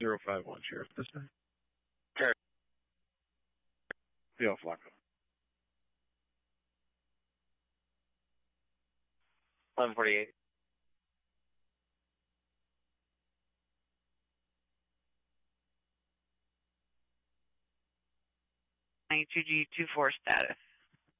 051 Sheriff. This time. Terry. Theo Flacco. 1148. G24 status.